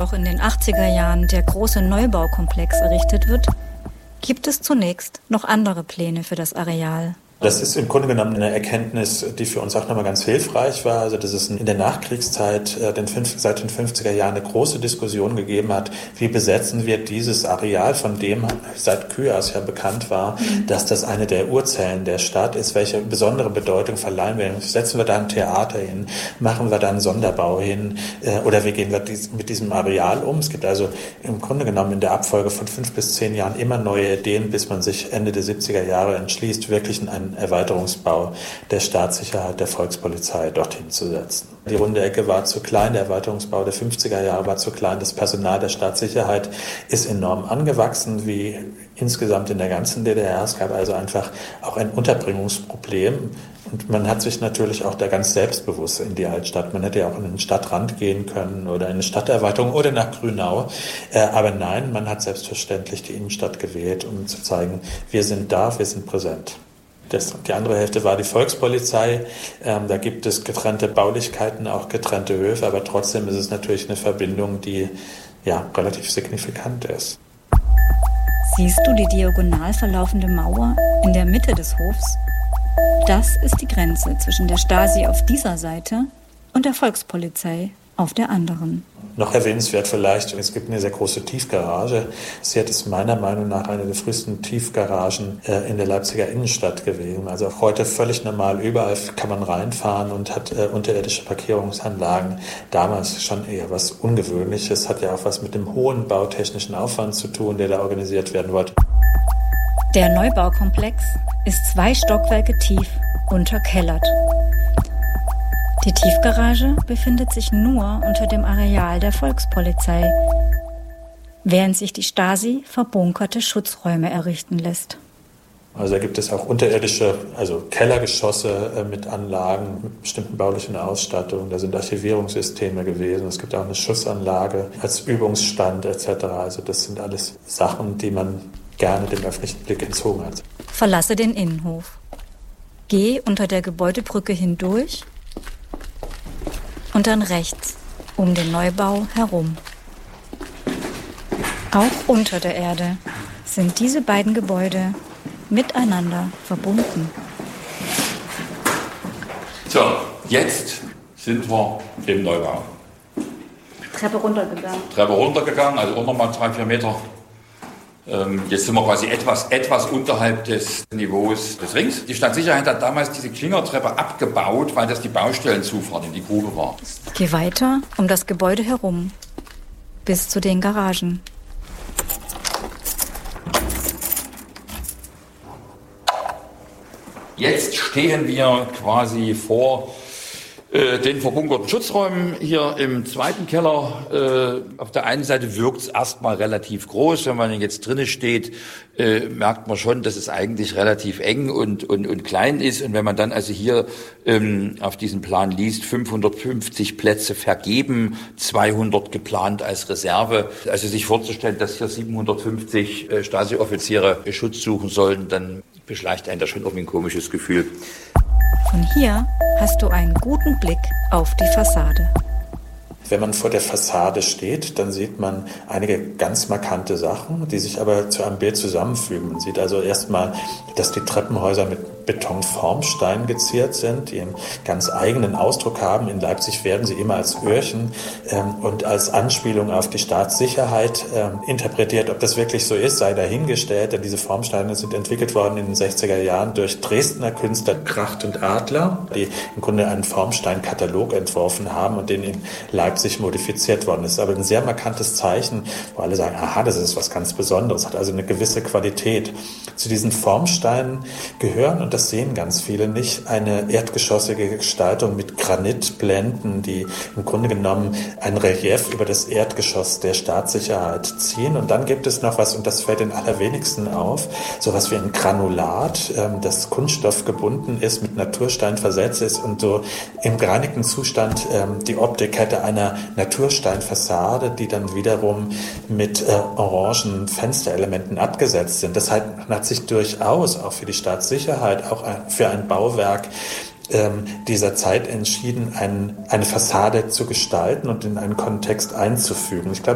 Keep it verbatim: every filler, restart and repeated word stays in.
auch in den achtziger Jahren der große Neubaukomplex errichtet wird, gibt es zunächst noch andere Pläne für das Areal. Das ist im Grunde genommen eine Erkenntnis, die für uns auch nochmal ganz hilfreich war. Also, dass es in der Nachkriegszeit, äh, den fünf, seit den fünfziger Jahren, eine große Diskussion gegeben hat, wie besetzen wir dieses Areal, von dem seit Kyaas ja bekannt war, mhm. dass das eine der Urzellen der Stadt ist. Welche besondere Bedeutung verleihen wir? Setzen wir da ein Theater hin? Machen wir da einen Sonderbau hin? Äh, oder wie gehen wir dies, mit diesem Areal um? Es gibt also im Grunde genommen in der Abfolge von fünf bis zehn Jahren immer neue Ideen, bis man sich Ende der siebziger Jahre entschließt, wirklich in einen Erweiterungsbau der Staatssicherheit, der Volkspolizei dorthin zu setzen. Die runde Ecke war zu klein, der Erweiterungsbau der fünfziger Jahre war zu klein, das Personal der Staatssicherheit ist enorm angewachsen, wie insgesamt in der ganzen D D R. Es gab also einfach auch ein Unterbringungsproblem. Und man hat sich natürlich auch da ganz selbstbewusst in die Altstadt. Man hätte ja auch in den Stadtrand gehen können oder in eine Stadterweiterung oder nach Grünau. Äh, aber nein, man hat selbstverständlich die Innenstadt gewählt, um zu zeigen, wir sind da, wir sind präsent. Das, die andere Hälfte war die Volkspolizei. Ähm, da gibt es getrennte Baulichkeiten, auch getrennte Höfe, aber trotzdem ist es natürlich eine Verbindung, die ja relativ signifikant ist. Siehst du die diagonal verlaufende Mauer in der Mitte des Hofs? Das ist die Grenze zwischen der Stasi auf dieser Seite und der Volkspolizei auf der anderen. Noch erwähnenswert vielleicht, es gibt eine sehr große Tiefgarage. Sie ist meiner Meinung nach eine der frühesten Tiefgaragen äh, in der Leipziger Innenstadt gewesen. Also auch heute völlig normal, überall kann man reinfahren und hat äh, unterirdische Parkierungsanlagen. Damals schon eher was Ungewöhnliches, hat ja auch was mit dem hohen bautechnischen Aufwand zu tun, der da organisiert werden wollte. Der Neubaukomplex ist zwei Stockwerke tief unterkellert. Die Tiefgarage befindet sich nur unter dem Areal der Volkspolizei, während sich die Stasi verbunkerte Schutzräume errichten lässt. Also da gibt es auch unterirdische, also Kellergeschosse äh, mit Anlagen, mit bestimmten baulichen Ausstattungen. Da sind Archivierungssysteme gewesen. Es gibt auch eine Schussanlage als Übungsstand et cetera. Also das sind alles Sachen, die man gerne dem öffentlichen Blick entzogen hat. Verlasse den Innenhof. Geh unter der Gebäudebrücke hindurch und dann rechts um den Neubau herum. Auch unter der Erde sind diese beiden Gebäude miteinander verbunden. So, jetzt sind wir im Neubau. Treppe runtergegangen. Treppe runtergegangen, also auch nochmal drei, vier Meter. Ähm, jetzt sind wir quasi etwas, etwas unterhalb des Niveaus des Rings. Die Stadtsicherheit hat damals diese Klingertreppe abgebaut, weil das die Baustellenzufahrt in die Grube war. Geh weiter um das Gebäude herum, bis zu den Garagen. Jetzt stehen wir quasi vor äh, den verbunkerten Schutzräumen hier im zweiten Keller. Äh, auf der einen Seite wirkt es erstmal relativ groß. Wenn man jetzt drinnen steht, äh, merkt man schon, dass es eigentlich relativ eng und, und, und klein ist. Und wenn man dann also hier ähm, auf diesem Plan liest, fünfhundertfünfzig Plätze vergeben, zweihundert geplant als Reserve. Also sich vorzustellen, dass hier siebenhundertfünfzig äh, Stasi-Offiziere Schutz suchen sollen, dann beschleicht einen da schon irgendwie ein komisches Gefühl. Von hier hast du einen guten Blick auf die Fassade. Wenn man vor der Fassade steht, dann sieht man einige ganz markante Sachen, die sich aber zu einem Bild zusammenfügen. Man sieht also erstmal, dass die Treppenhäuser mit Betonformsteinen geziert sind, die einen ganz eigenen Ausdruck haben. In Leipzig werden sie immer als Öhrchen ähm, und als Anspielung auf die Staatssicherheit ähm, interpretiert. Ob das wirklich so ist, sei dahingestellt, denn diese Formsteine sind entwickelt worden in den sechziger Jahren durch Dresdner Künstler Kracht und Adler, die im Grunde einen Formsteinkatalog entworfen haben und den in Leipzig modifiziert worden ist. Aber ein sehr markantes Zeichen, wo alle sagen, aha, das ist was ganz Besonderes, hat also eine gewisse Qualität. Zu diesen Formsteinen gehören, und das sehen ganz viele nicht, eine erdgeschossige Gestaltung mit Granitblenden, die im Grunde genommen ein Relief über das Erdgeschoss der Staatssicherheit ziehen. Und dann gibt es noch was, und das fällt den allerwenigsten auf, sowas wie ein Granulat, das kunststoffgebunden ist, mit Naturstein versetzt ist und so im gereinigten Zustand die Optik hätte einer Natursteinfassade, die dann wiederum mit äh, orangen Fensterelementen abgesetzt sind. Das hat, hat sich durchaus auch für die Staatssicherheit, auch für ein Bauwerk ähm, dieser Zeit entschieden, ein, eine Fassade zu gestalten und in einen Kontext einzufügen. Ich glaube,